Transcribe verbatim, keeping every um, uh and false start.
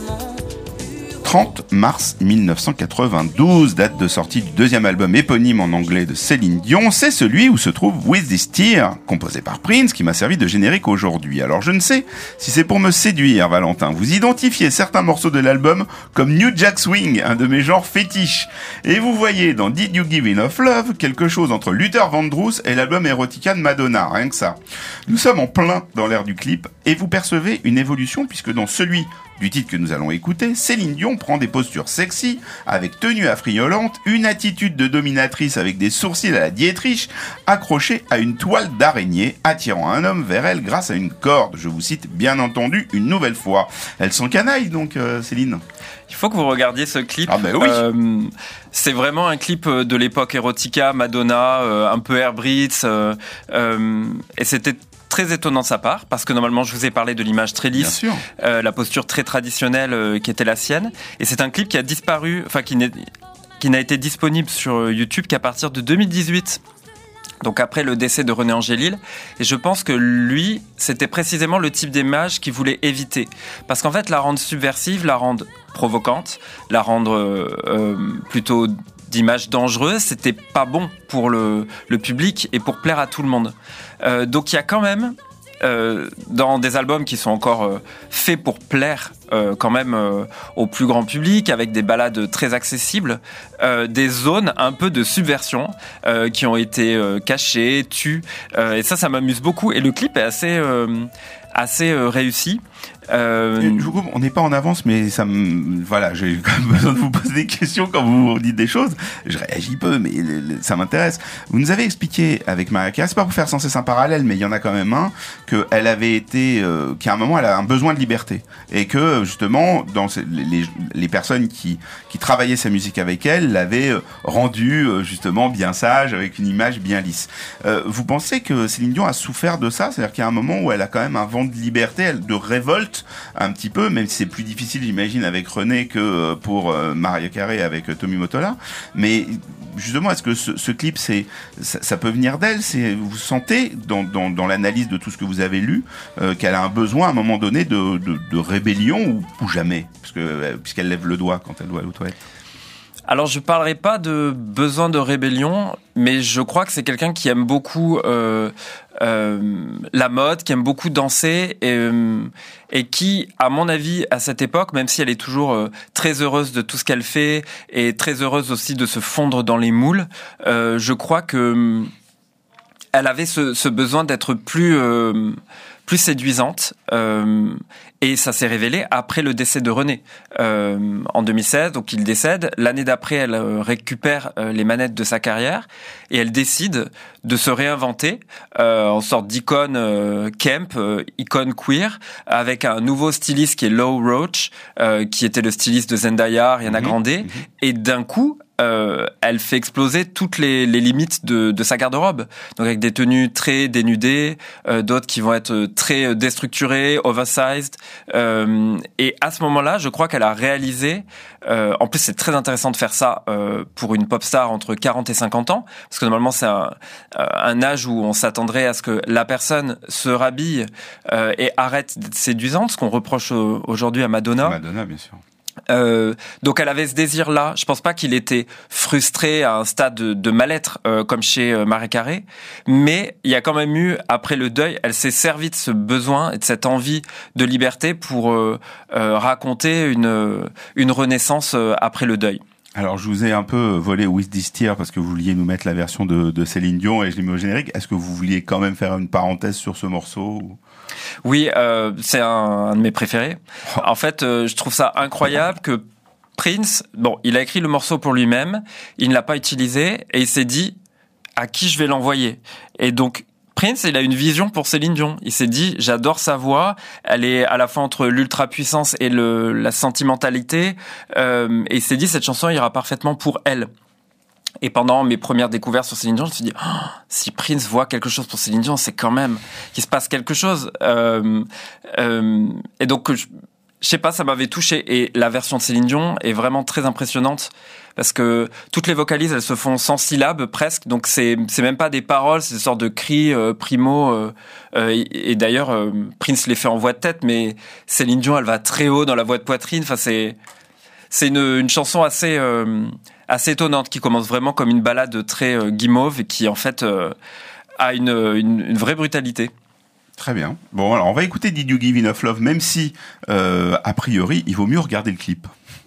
trente mars mille neuf cent quatre-vingt-douze, date de sortie du deuxième album éponyme en anglais de Céline Dion, c'est celui où se trouve With This Tear, composé par Prince, qui m'a servi de générique aujourd'hui. Alors je ne sais si c'est pour me séduire, Valentin. Vous identifiez certains morceaux de l'album comme New Jack Swing, un de mes genres fétiches. Et vous voyez dans Did You Give Enough Love quelque chose entre Luther Vandross et l'album Erotica de Madonna, rien que ça. Nous sommes en plein dans l'ère du clip, et vous percevez une évolution puisque dans celui du titre que nous allons écouter, Céline Dion prend des postures sexy, avec tenue affriolante, une attitude de dominatrice avec des sourcils à la Dietrich, accrochée à une toile d'araignée, attirant un homme vers elle grâce à une corde. Je vous cite bien entendu une nouvelle fois. Elle s'encanaille donc, euh, Céline. Il faut que vous regardiez ce clip. Ah ben oui. Euh, c'est vraiment un clip de l'époque Erotica, Madonna, euh, un peu Air Brits, euh, euh, et c'était très étonnant de sa part, parce que normalement je vous ai parlé de l'image très lisse, euh, la posture très traditionnelle euh, qui était la sienne, et c'est un clip qui a disparu, enfin qui, n'est, qui n'a été disponible sur YouTube qu'à partir de deux mille dix-huit, donc après le décès de René Angélil, et je pense que lui, c'était précisément le type d'image qu'il voulait éviter, parce qu'en fait la rendre subversive, la rendre provocante, la rendre euh, euh, plutôt d'images dangereuses, c'était pas bon pour le, le public et pour plaire à tout le monde. Euh, donc il y a quand même, euh, dans des albums qui sont encore euh, faits pour plaire euh, quand même euh, au plus grand public, avec des ballades très accessibles, euh, des zones un peu de subversion euh, qui ont été euh, cachées, tues, euh, et ça, ça m'amuse beaucoup. Et le clip est assez, euh, assez euh, réussi. Euh... Je vous coupe, on n'est pas en avance, mais ça me, voilà, j'ai quand même besoin de vous poser des questions quand vous dites des choses. Je réagis peu, mais ça m'intéresse. Vous nous avez expliqué avec Mariah Carey, c'est pas pour faire sans cesse un parallèle, mais il y en a quand même un, qu'elle avait été, euh, qu'à un moment elle a un besoin de liberté, et que justement dans ces, les, les personnes qui qui travaillaient sa musique avec elle l'avaient rendue justement bien sage, avec une image bien lisse. Euh, vous pensez que Céline Dion a souffert de ça, c'est-à-dire qu'il y a un moment où elle a quand même un vent de liberté, de révolte un petit peu, même si c'est plus difficile, j'imagine, avec René que pour Mariah Carey avec Tommy Mottola. Mais justement, est-ce que ce, ce clip, c'est, ça, ça peut venir d'elle? C'est, vous sentez dans, dans, dans l'analyse de tout ce que vous avez lu euh, qu'elle a un besoin à un moment donné de, de, de rébellion ou, ou jamais, parce que, puisqu'elle lève le doigt quand elle doit aller aux toilettes? Alors, je parlerai pas de besoin de rébellion, mais je crois que c'est quelqu'un qui aime beaucoup euh, euh, la mode, qui aime beaucoup danser, et, euh, et qui, à mon avis, à cette époque, même si elle est toujours euh, très heureuse de tout ce qu'elle fait, et très heureuse aussi de se fondre dans les moules, euh, je crois que elle avait ce, ce besoin d'être plus... Euh, plus séduisante, euh, et ça s'est révélé après le décès de René euh, en deux mille seize. Donc il décède. L'année d'après, elle euh, récupère euh, les manettes de sa carrière et elle décide de se réinventer euh, en sorte d'icône euh, camp, euh, icône queer, avec un nouveau styliste qui est Low Roach, euh, qui était le styliste de Zendaya, Ariana Grande, mmh, mmh. Et d'un coup, Euh, elle fait exploser toutes les, les limites de, de sa garde-robe. Donc avec des tenues très dénudées, euh, d'autres qui vont être très déstructurées, oversized. Euh, et à ce moment-là, je crois qu'elle a réalisé. Euh, en plus, c'est très intéressant de faire ça euh, pour une pop star entre quarante et cinquante ans, parce que normalement c'est un, un âge où on s'attendrait à ce que la personne se rhabille euh, et arrête d'être séduisante, ce qu'on reproche aujourd'hui à Madonna. Madonna, bien sûr. Euh, donc elle avait ce désir-là. Je pense pas qu'il était frustré à un stade de, de mal-être euh, comme chez euh, Mariah Carey, mais il y a quand même eu, après le deuil, elle s'est servie de ce besoin et de cette envie de liberté pour euh, euh, raconter une, une renaissance euh, après le deuil. Alors, je vous ai un peu volé With This Tear parce que vous vouliez nous mettre la version de, de Céline Dion et je l'ai mis au générique. Est-ce que vous vouliez quand même faire une parenthèse sur ce morceau ou... Oui, euh, c'est un, un de mes préférés. En fait, euh, je trouve ça incroyable que Prince, bon, il a écrit le morceau pour lui-même, il ne l'a pas utilisé et il s'est dit à qui je vais l'envoyer. Et donc, Prince, il a une vision pour Céline Dion. Il s'est dit, j'adore sa voix. Elle est à la fois entre l'ultra-puissance et le, la sentimentalité. Euh, et il s'est dit, cette chanson ira parfaitement pour elle. Et pendant mes premières découvertes sur Céline Dion, je me suis dit, oh, si Prince voit quelque chose pour Céline Dion, c'est quand même qu'il se passe quelque chose. Euh, euh, et donc, je, je sais pas, ça m'avait touché. Et la version de Céline Dion est vraiment très impressionnante parce que toutes les vocalises, elles se font sans syllabes presque. Donc c'est c'est même pas des paroles, c'est des sortes de cris euh, primo. Euh, euh, et, et d'ailleurs, euh, Prince les fait en voix de tête, mais Céline Dion, elle va très haut dans la voix de poitrine. Enfin, c'est c'est une une chanson assez euh, assez étonnante qui commence vraiment comme une ballade très euh, guimauve et qui en fait euh, a une, une une vraie brutalité. Très bien. Bon, alors on va écouter Did You Give Enough Love, même si, euh, a priori, il vaut mieux regarder le clip.